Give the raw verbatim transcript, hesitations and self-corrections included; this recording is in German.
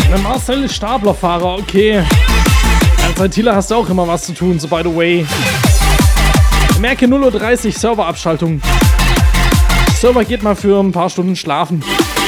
Der Marcel ist Staplerfahrer, okay. Als ITler hast du auch immer was zu tun, so by the way. Ich merke null Uhr dreißig Serverabschaltung. Server geht mal für ein paar Stunden schlafen.